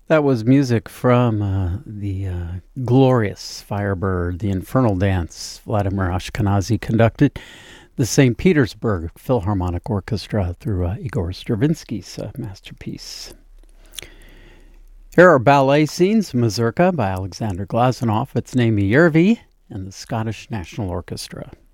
That was music from the glorious Firebird, the Infernal Dance, Vladimir Ashkenazy conducted the St. Petersburg Philharmonic Orchestra through Igor Stravinsky's masterpiece. Here are ballet scenes, Mazurka by Alexander Glazunov. It's Naimi Järvi and the Scottish National Orchestra.